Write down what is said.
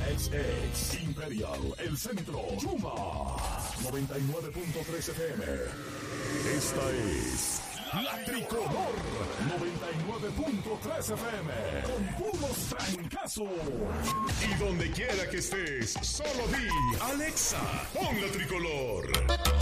XX Imperial, el centro, Chuma, 99.3 FM. Esta es La Tricolor, 99.3 FM, con puros trancazos. Y donde quiera que estés, solo di, Alexa, pon La Tricolor.